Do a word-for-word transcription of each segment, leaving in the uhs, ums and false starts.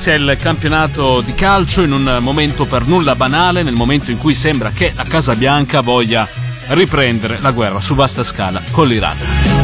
inizia il campionato di calcio in un momento per nulla banale, nel momento in cui sembra che la Casa Bianca voglia riprendere la guerra su vasta scala con l'Iran.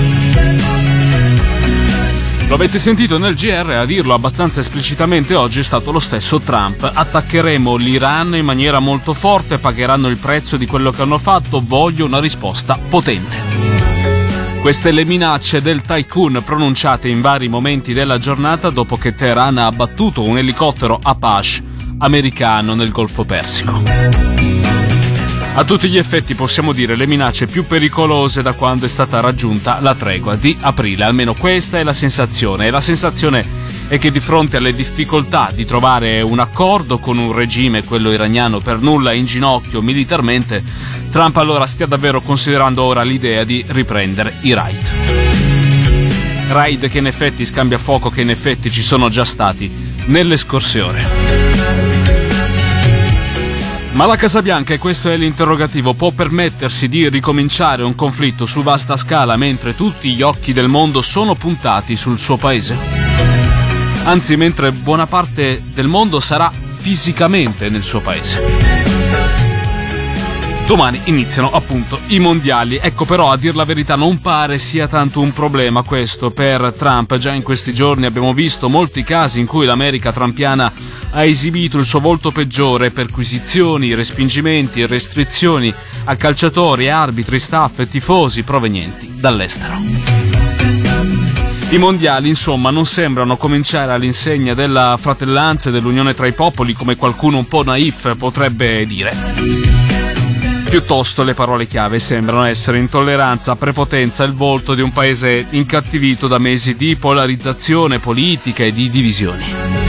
Lo avete sentito nel G R, a dirlo abbastanza esplicitamente oggi è stato lo stesso Trump. Attaccheremo l'Iran in maniera molto forte, pagheranno il prezzo di quello che hanno fatto, voglio una risposta potente. Queste le minacce del tycoon pronunciate in vari momenti della giornata dopo che Teheran ha abbattuto un elicottero Apache americano nel Golfo Persico. A tutti gli effetti possiamo dire le minacce più pericolose da quando è stata raggiunta la tregua di aprile, almeno questa è la sensazione, e la sensazione è che di fronte alle difficoltà di trovare un accordo con un regime, quello iraniano, per nulla in ginocchio militarmente, Trump allora stia davvero considerando ora l'idea di riprendere i raid. Raid che in effetti, scambia fuoco che in effetti ci sono già stati nelle scorse ore. Ma la Casa Bianca, e questo è l'interrogativo, può permettersi di ricominciare un conflitto su vasta scala mentre tutti gli occhi del mondo sono puntati sul suo paese? Anzi, mentre buona parte del mondo sarà fisicamente nel suo paese. Domani iniziano appunto i mondiali. Ecco, però, a dir la verità non pare sia tanto un problema questo per Trump. Già in questi giorni abbiamo visto molti casi in cui l'America trumpiana ha esibito il suo volto peggiore: perquisizioni, respingimenti, restrizioni a calciatori, arbitri, staff e tifosi provenienti dall'estero. I mondiali, insomma, non sembrano cominciare all'insegna della fratellanza e dell'unione tra i popoli, come qualcuno un po' naif potrebbe dire. Piuttosto le parole chiave sembrano essere intolleranza, prepotenza e il volto di un paese incattivito da mesi di polarizzazione politica e di divisioni.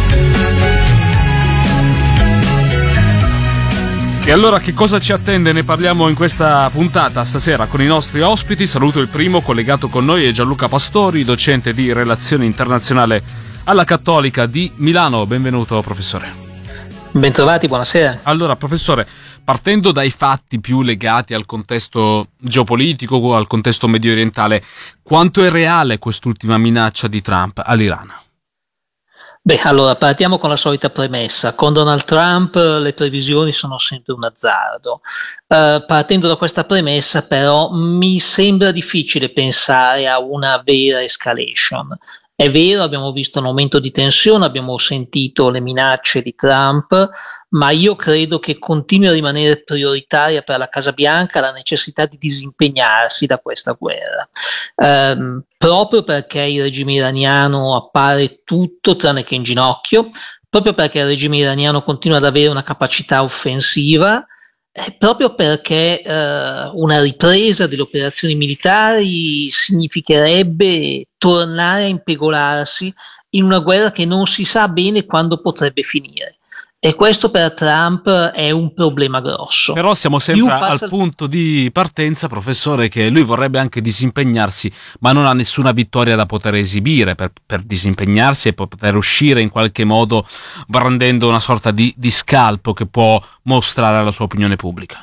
E allora che cosa ci attende? Ne parliamo in questa puntata stasera con i nostri ospiti. Saluto il primo, collegato con noi è Gianluca Pastori, docente di relazioni internazionali alla Cattolica di Milano. Benvenuto, professore. Bentrovati, buonasera. Allora, professore, partendo dai fatti più legati al contesto geopolitico o al contesto medio orientale, quanto è reale quest'ultima minaccia di Trump all'Iran? Beh, allora partiamo con la solita premessa. Con Donald Trump le previsioni sono sempre un azzardo. Uh, partendo da questa premessa, però, mi sembra difficile pensare a una vera escalation. È vero, abbiamo visto un aumento di tensione, abbiamo sentito le minacce di Trump, ma io credo che continui a rimanere prioritaria per la Casa Bianca la necessità di disimpegnarsi da questa guerra, ehm, proprio perché il regime iraniano appare tutto tranne che in ginocchio, proprio perché il regime iraniano continua ad avere una capacità offensiva, eh, proprio perché eh, una ripresa delle operazioni militari significherebbe tornare a impegolarsi in una guerra che non si sa bene quando potrebbe finire. E questo per Trump è un problema grosso. Però siamo sempre passa... al punto di partenza, professore, che lui vorrebbe anche disimpegnarsi, ma non ha nessuna vittoria da poter esibire per, per disimpegnarsi e poter uscire in qualche modo brandendo una sorta di, di scalpo che può mostrare alla sua opinione pubblica.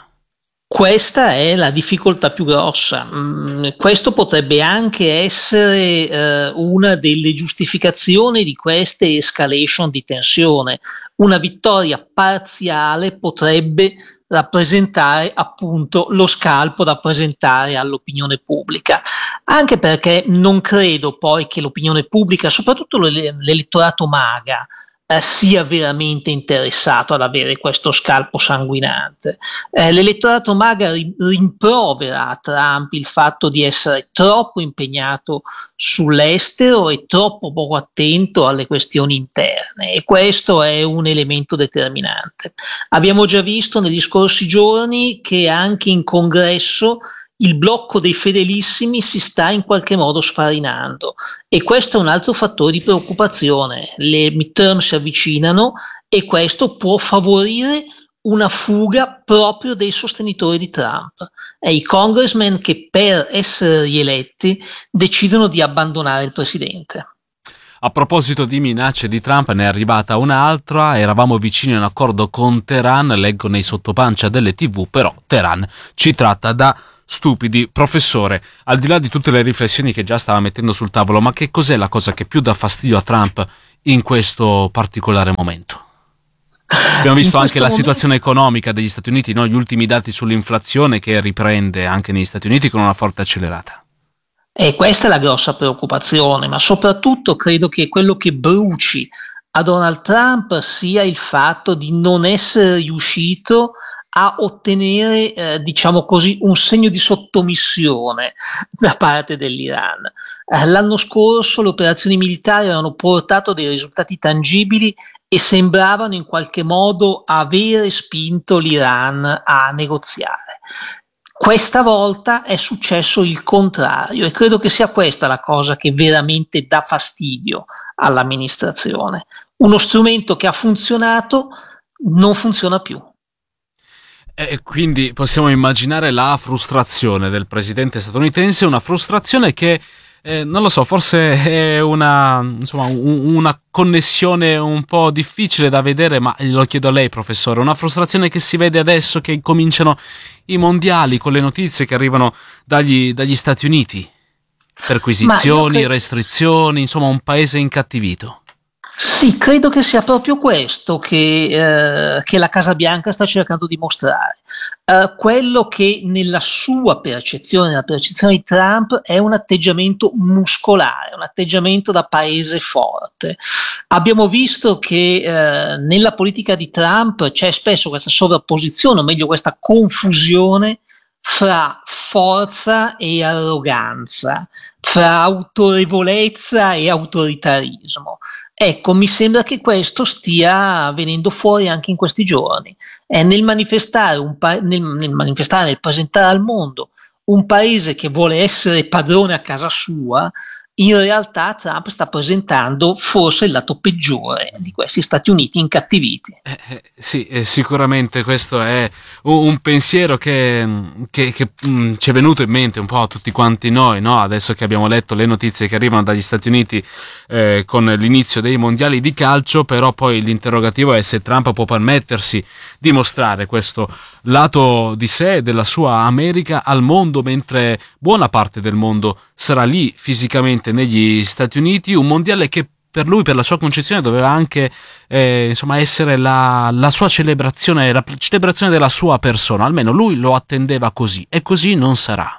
Questa è la difficoltà più grossa. Mm, questo potrebbe anche essere eh, una delle giustificazioni di queste escalation di tensione. Una vittoria parziale potrebbe rappresentare appunto lo scalpo da presentare all'opinione pubblica, anche perché non credo poi che l'opinione pubblica, soprattutto l'elettorato MAGA, Eh, sia veramente interessato ad avere questo scalpo sanguinante. Eh, l'elettorato MAGA ri- rimprovera a Trump il fatto di essere troppo impegnato sull'estero e troppo poco attento alle questioni interne, e questo è un elemento determinante. Abbiamo già visto negli scorsi giorni che anche in Congresso il blocco dei fedelissimi si sta in qualche modo sfarinando, e questo è un altro fattore di preoccupazione. Le midterm si avvicinano e questo può favorire una fuga proprio dei sostenitori di Trump, e i congressmen che per essere rieletti decidono di abbandonare il presidente. A proposito di minacce di Trump, ne è arrivata un'altra. Eravamo vicini a un accordo con Teheran, leggo nei sottopancia delle tivù, però Teheran ci tratta da stupidi. Professore, al di là di tutte le riflessioni che già stava mettendo sul tavolo, ma che cos'è la cosa che più dà fastidio a Trump in questo particolare momento? Abbiamo visto anche la momento... situazione economica degli Stati Uniti, no? Gli ultimi dati sull'inflazione che riprende anche negli Stati Uniti con una forte accelerata. E questa è la grossa preoccupazione, ma soprattutto credo che quello che bruci a Donald Trump sia il fatto di non essere riuscito a ottenere, eh, diciamo così, un segno di sottomissione da parte dell'Iran. Eh, l'anno scorso le operazioni militari hanno portato dei risultati tangibili e sembravano in qualche modo avere spinto l'Iran a negoziare. Questa volta è successo il contrario e credo che sia questa la cosa che veramente dà fastidio all'amministrazione. Uno strumento che ha funzionato non funziona più. E quindi possiamo immaginare la frustrazione del presidente statunitense, una frustrazione che, eh, non lo so, forse è una, insomma, un, una connessione un po' difficile da vedere, ma lo chiedo a lei, professore, una frustrazione che si vede adesso che cominciano i mondiali con le notizie che arrivano dagli, dagli Stati Uniti, perquisizioni, credo... restrizioni, insomma un paese incattivito. Sì, credo che sia proprio questo che, eh, che la Casa Bianca sta cercando di mostrare. Eh, quello che nella sua percezione, nella percezione di Trump, è un atteggiamento muscolare, un atteggiamento da paese forte. Abbiamo visto che eh, nella politica di Trump c'è spesso questa sovrapposizione, o meglio questa confusione fra forza e arroganza, fra autorevolezza e autoritarismo. Ecco, mi sembra che questo stia venendo fuori anche in questi giorni. Eh, nel manifestare, un pa- nel, nel manifestare, nel presentare al mondo un paese che vuole essere padrone a casa sua, in realtà Trump sta presentando forse il lato peggiore di questi Stati Uniti incattiviti. Eh, eh, sì, eh, sicuramente questo è un, un pensiero che, che, che mh, ci è venuto in mente un po' a tutti quanti noi, no? Adesso che abbiamo letto le notizie che arrivano dagli Stati Uniti eh, con l'inizio dei mondiali di calcio, però poi l'interrogativo è se Trump può permettersi di mostrare questo lato di sé, della sua America al mondo, mentre buona parte del mondo sarà lì fisicamente negli Stati Uniti, un mondiale che per lui, per la sua concezione, doveva anche eh, insomma essere la, la sua celebrazione, la celebrazione della sua persona, almeno lui lo attendeva così, e così non sarà.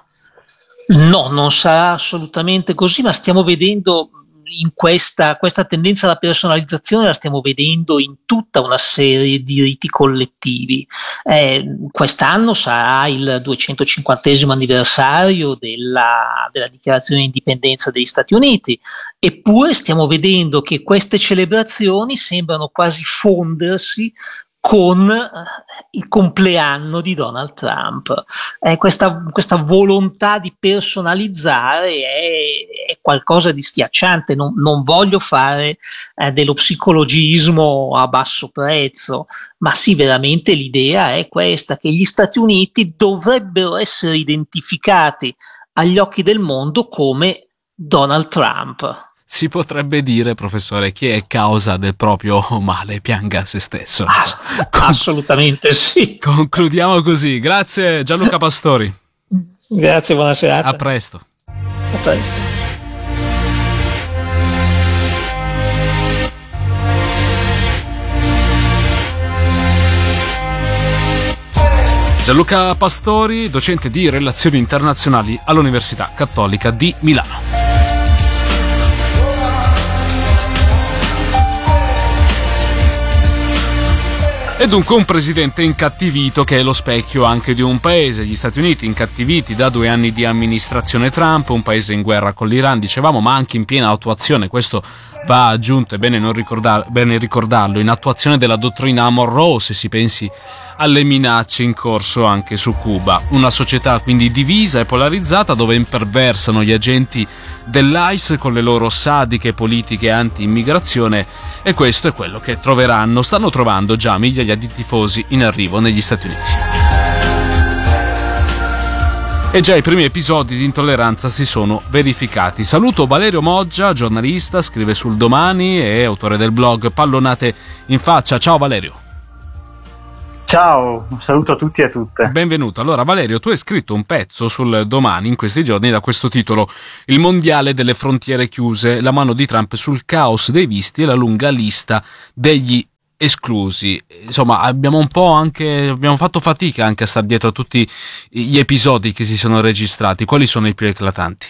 No, non sarà assolutamente così, ma stiamo vedendo in questa, questa tendenza alla personalizzazione, la stiamo vedendo in tutta una serie di riti collettivi. Eh, quest'anno sarà il duecentocinquantesimo anniversario della, della dichiarazione di indipendenza degli Stati Uniti, eppure stiamo vedendo che queste celebrazioni sembrano quasi fondersi con il compleanno di Donald Trump. Eh, questa, questa volontà di personalizzare è, è qualcosa di schiacciante. Non, non voglio fare eh, dello psicologismo a basso prezzo, ma sì, veramente l'idea è questa, che gli Stati Uniti dovrebbero essere identificati agli occhi del mondo come Donald Trump. Si potrebbe dire, professore, chi è causa del proprio male pianga se stesso. Ah, Con... Assolutamente sì. Concludiamo così. Grazie Gianluca Pastori. Grazie, buona serata. A presto. A presto. Gianluca Pastori, docente di relazioni internazionali all'Università Cattolica di Milano. E dunque un presidente incattivito che è lo specchio anche di un paese, gli Stati Uniti incattiviti da due anni di amministrazione Trump, un paese in guerra con l'Iran, dicevamo, ma anche in piena attuazione, questo va aggiunto, è bene, non ricordar, bene ricordarlo, in attuazione della dottrina Monroe, se si pensi alle minacce in corso anche su Cuba. Una società quindi divisa e polarizzata, dove imperversano gli agenti dell'ICE con le loro sadiche politiche anti-immigrazione, e questo è quello che troveranno, stanno trovando già migliaia di tifosi in arrivo negli Stati Uniti. E già i primi episodi di intolleranza si sono verificati. Saluto Valerio Moggia, giornalista, scrive sul Domani e autore del blog Pallonate in Faccia. Ciao Valerio. Ciao, un saluto a tutti e a tutte. Benvenuto. Allora Valerio, tu hai scritto un pezzo sul Domani in questi giorni da questo titolo: Il mondiale delle frontiere chiuse, la mano di Trump sul caos dei visti e la lunga lista degli esclusi. Insomma, abbiamo un po' anche abbiamo fatto fatica anche a star dietro a tutti gli episodi che si sono registrati. Quali sono i più eclatanti?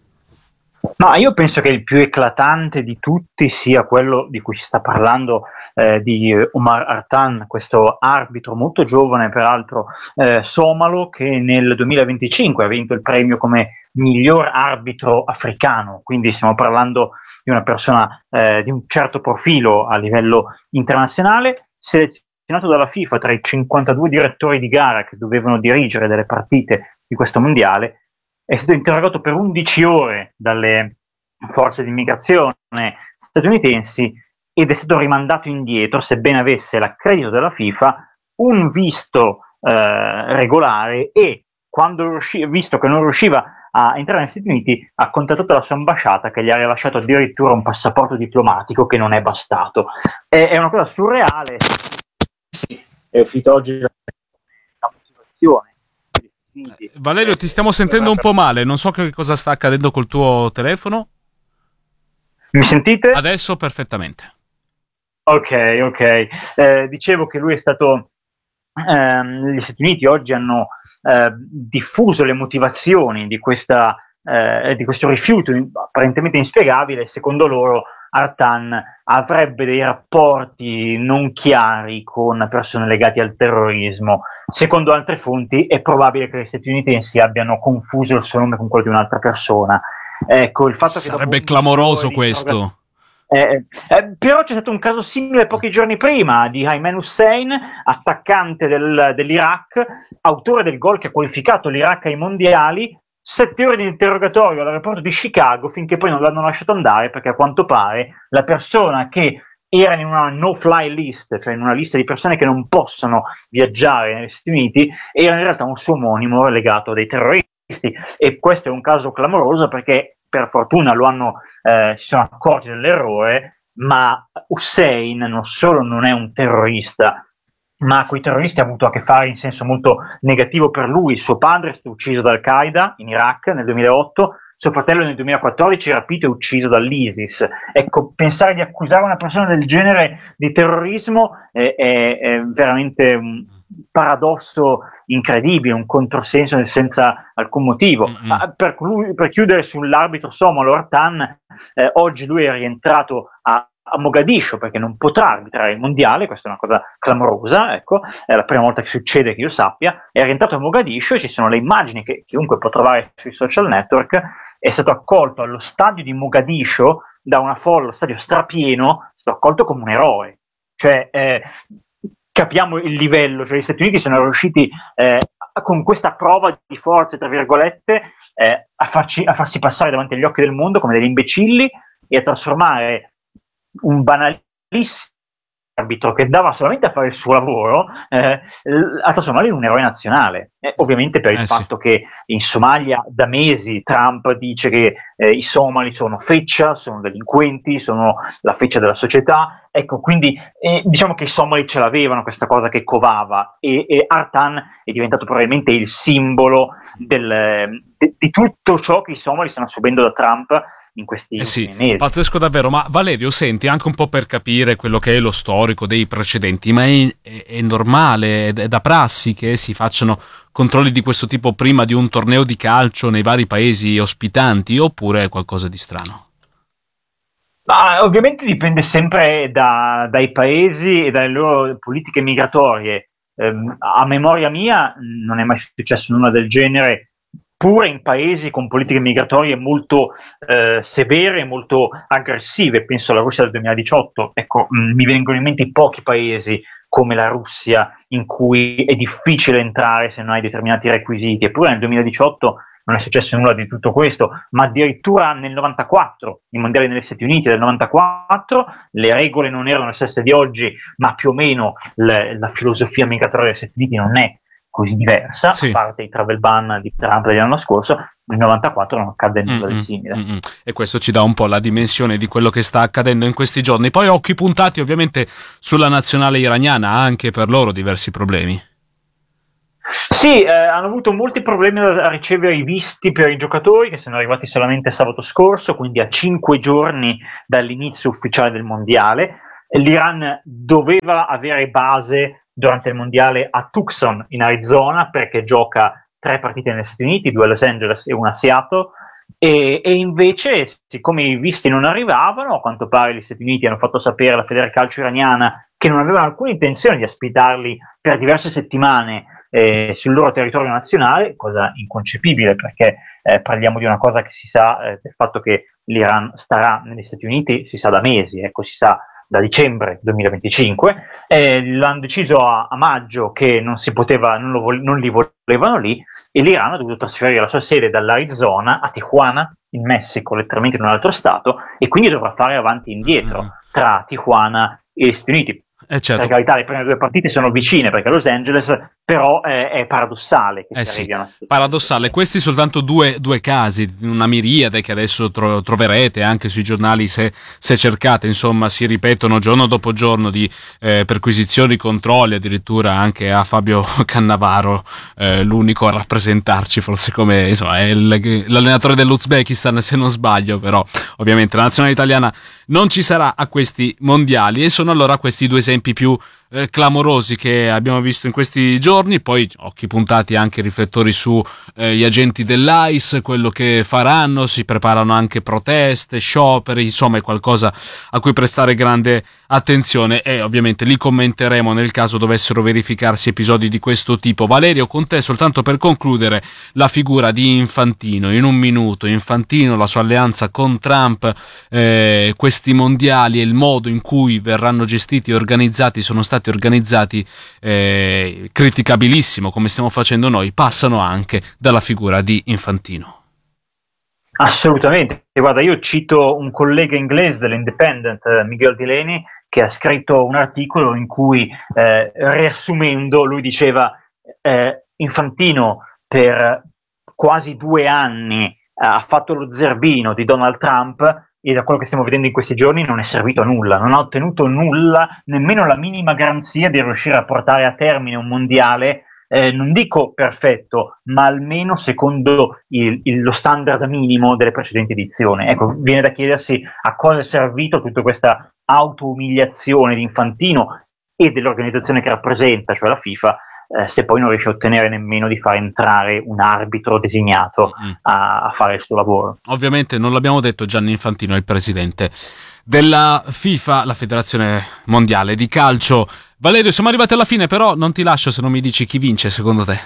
Ma io penso che il più eclatante di tutti sia quello di cui si sta parlando, eh, di Omar Artan, questo arbitro molto giovane, peraltro eh, somalo, che nel duemilaventicinque ha vinto il premio come miglior arbitro africano, quindi stiamo parlando di una persona eh, di un certo profilo a livello internazionale, selezionato dalla FIFA tra i cinquantadue direttori di gara che dovevano dirigere delle partite di questo mondiale. È stato interrogato per undici ore dalle forze di immigrazione statunitensi ed è stato rimandato indietro, sebbene avesse l'accredito della FIFA, un visto eh, regolare, e quando riuscì, visto che non riusciva a entrare negli Stati Uniti, ha contattato la sua ambasciata, che gli ha rilasciato addirittura un passaporto diplomatico che non è bastato. È, è una cosa surreale. Sì, è uscita oggi la motivazione. Valerio, ti stiamo sentendo un po' male, non so che cosa sta accadendo col tuo telefono. Mi sentite? Adesso perfettamente. Ok, ok. Eh, dicevo che lui è stato... Ehm, gli Stati Uniti oggi hanno eh, diffuso le motivazioni di, questa, eh, di questo rifiuto apparentemente inspiegabile. Secondo loro Artan avrebbe dei rapporti non chiari con persone legate al terrorismo. Secondo altre fonti è probabile che gli statunitensi abbiano confuso il suo nome con quello di un'altra persona. Ecco, il fatto sarebbe che clamoroso questo. Eh, eh, però c'è stato un caso simile pochi giorni prima di Ayman Hussein, attaccante del, dell'Iraq, autore del gol che ha qualificato l'Iraq ai mondiali. Sette ore di interrogatorio all'aeroporto di Chicago finché poi non l'hanno lasciato andare, perché a quanto pare la persona che era in una no-fly list, cioè in una lista di persone che non possono viaggiare negli Stati Uniti, era in realtà un suo omonimo legato a dei terroristi. E questo è un caso clamoroso, perché per fortuna lo hanno, eh, si sono accorti dell'errore, ma Hussein non solo non è un terrorista, ma con i terroristi ha avuto a che fare in senso molto negativo per lui. Suo padre è stato ucciso da Al-Qaeda in Iraq nel duemilaotto, suo fratello nel duemilaquattordici rapito e ucciso dall'ISIS. Ecco, pensare di accusare una persona del genere di terrorismo è, è, è veramente un paradosso incredibile, un controsenso senza alcun motivo. Mm-hmm. Ma per, per chiudere sull'arbitro somalo Artan, eh, oggi lui è rientrato a a Mogadiscio perché non potrà arbitrare il mondiale. Questa è una cosa clamorosa, ecco, è la prima volta che succede che io sappia. È rientrato a Mogadiscio e ci sono le immagini che chiunque può trovare sui social network. È stato accolto allo stadio di Mogadiscio da una folla, lo stadio strapieno, è stato accolto come un eroe. Cioè, eh, capiamo il livello, cioè gli Stati Uniti sono riusciti eh, con questa prova di forza, tra virgolette, eh, a, farci, a farsi passare davanti agli occhi del mondo come degli imbecilli e a trasformare un banalissimo arbitro che dava solamente a fare il suo lavoro, eh, a trasformarlo in un eroe nazionale. Eh, ovviamente per il eh fatto sì. che in Somalia da mesi Trump dice che eh, i somali sono feccia, sono delinquenti, sono la feccia della società. Ecco, quindi eh, diciamo che i somali ce l'avevano questa cosa che covava, e, e Artan è diventato probabilmente il simbolo del, de, di tutto ciò che i somali stanno subendo da Trump in questi eh sì, mesi. Pazzesco davvero. Ma Valerio, senti, anche un po' per capire quello che è lo storico dei precedenti, ma è, è, è normale, è da prassi che si facciano controlli di questo tipo prima di un torneo di calcio nei vari paesi ospitanti, oppure è qualcosa di strano? Ma ovviamente dipende sempre da, dai paesi e dalle loro politiche migratorie. Eh, a memoria mia non è mai successo nulla del genere, pure in paesi con politiche migratorie molto eh, severe e molto aggressive. Penso alla Russia del duemiladiciotto. Ecco, mh, mi vengono in mente pochi paesi come la Russia in cui è difficile entrare se non hai determinati requisiti. Eppure nel duemiladiciotto non è successo nulla di tutto questo, ma addirittura nel novantaquattro, i mondiali negli Stati Uniti del novantaquattro, le regole non erano le stesse di oggi, ma più o meno le, la filosofia migratoria degli Stati Uniti non è così diversa, sì. a parte i travel ban di Trump dell'anno scorso, nel novantaquattro non accadde nulla Mm-mm, di simile. mm-mm. E questo ci dà un po' la dimensione di quello che sta accadendo in questi giorni. Poi occhi puntati ovviamente sulla nazionale iraniana, anche per loro diversi problemi. Sì, eh, hanno avuto molti problemi a ricevere i visti per i giocatori che sono arrivati solamente sabato scorso, quindi a cinque giorni dall'inizio ufficiale del mondiale. L'Iran doveva avere base durante il mondiale a Tucson in Arizona perché gioca tre partite negli Stati Uniti, due a Los Angeles e una a Seattle. E, e invece, siccome i visti non arrivavano, a quanto pare gli Stati Uniti hanno fatto sapere alla Federcalcio iraniana che non avevano alcuna intenzione di ospitarli per diverse settimane eh, sul loro territorio nazionale, cosa inconcepibile perché eh, parliamo di una cosa che si sa, eh, del fatto che l'Iran starà negli Stati Uniti, si sa da mesi, ecco, si sa da dicembre duemilaventicinque, eh, l'hanno deciso a, a maggio che non si poteva, non, lo, non li volevano lì, e l'Iran ha dovuto trasferire la sua sede dall'Arizona a Tijuana, in Messico, letteralmente in un altro stato, e quindi dovrà fare avanti e indietro tra Tijuana e gli Stati Uniti. Eh certo. Per carità, le prime due partite sono vicine perché a Los Angeles, però eh, è paradossale che eh si sì, arrivi a una paradossale. Questi soltanto due, due casi, una miriade che adesso tro- troverete anche sui giornali se, se cercate, insomma si ripetono giorno dopo giorno di eh, perquisizioni, controlli, addirittura anche a Fabio Cannavaro, eh, l'unico a rappresentarci forse come, insomma, è il, l'allenatore dell'Uzbekistan se non sbaglio, però ovviamente la nazionale italiana non ci sarà a questi mondiali, e sono allora questi due esempi più eh, clamorosi che abbiamo visto in questi giorni. Poi occhi puntati anche riflettori su eh, gli agenti dell'A I S, quello che faranno, si preparano anche proteste, scioperi, insomma è qualcosa a cui prestare grande attenzione, e ovviamente li commenteremo nel caso dovessero verificarsi episodi di questo tipo. Valerio, con te soltanto per concludere la figura di Infantino in un minuto. Infantino, la sua alleanza con Trump, eh, questi mondiali e il modo in cui verranno gestiti e organizzati, sono stati organizzati, eh, criticabilissimo come stiamo facendo noi, passano anche dalla figura di Infantino. Assolutamente, guarda, io cito un collega inglese dell'Independent, Miguel Delaney, che ha scritto un articolo in cui, eh, riassumendo, lui diceva eh, Infantino per quasi due anni eh, ha fatto lo zerbino di Donald Trump, e da quello che stiamo vedendo in questi giorni non è servito a nulla, non ha ottenuto nulla, nemmeno la minima garanzia di riuscire a portare a termine un mondiale, eh, non dico perfetto, ma almeno secondo il, il, lo standard minimo delle precedenti edizioni. Ecco, viene da chiedersi a cosa è servito tutta questa auto-umiliazione di Infantino e dell'organizzazione che rappresenta, cioè la FIFA, eh, se poi non riesce a ottenere nemmeno di far entrare un arbitro designato mm. a, a fare il suo lavoro. Ovviamente non l'abbiamo detto, Gianni Infantino è il presidente della FIFA, la federazione mondiale di calcio. Valerio, siamo arrivati alla fine, però non ti lascio se non mi dici chi vince secondo te.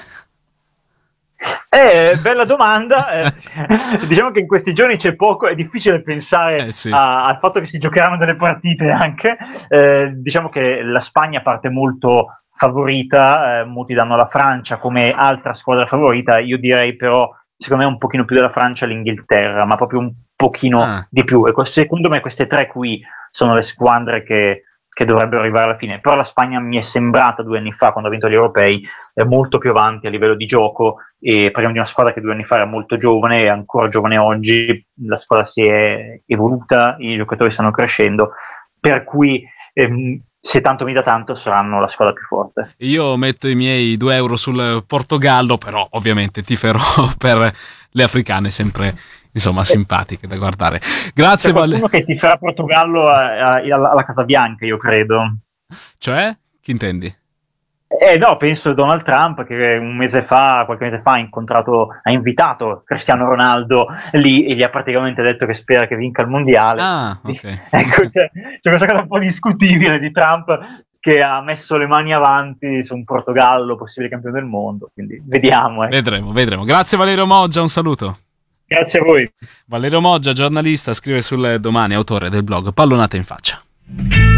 Eh, bella domanda. Eh, diciamo che in questi giorni c'è poco, è difficile pensare eh sì. a, al fatto che si giocheranno delle partite anche. Eh, diciamo che la Spagna parte molto favorita, eh, molti danno la Francia come altra squadra favorita. Io direi però, secondo me un pochino più della Francia l'Inghilterra, ma proprio un pochino ah. di più. Ecco, secondo me queste tre qui sono le squadre che che dovrebbero arrivare alla fine, però la Spagna mi è sembrata due anni fa, quando ha vinto gli europei, è molto più avanti a livello di gioco, e parliamo di una squadra che due anni fa era molto giovane, e ancora giovane oggi, la squadra si è evoluta, i giocatori stanno crescendo, per cui ehm, se tanto mi dà tanto saranno la squadra più forte. Io metto i miei due euro sul Portogallo, però ovviamente tiferò per le africane, sempre insomma simpatiche da guardare. Grazie. C'è qualcuno Vale... che ti farà Portogallo a, a, alla Casa Bianca, io credo. Cioè? Chi intendi? Eh no, penso a Donald Trump, che un mese fa, qualche mese fa ha incontrato, ha invitato Cristiano Ronaldo lì e gli ha praticamente detto che spera che vinca il mondiale. Ah, ok. Ecco, c'è, c'è questa cosa un po' discutibile di Trump, che ha messo le mani avanti su un Portogallo possibile campione del mondo, quindi vediamo. Eh. Vedremo, vedremo. Grazie Valerio Moggia, un saluto. Grazie a voi. Valerio Moggia, giornalista, scrive sul Domani, autore del blog Pallonate in Faccia.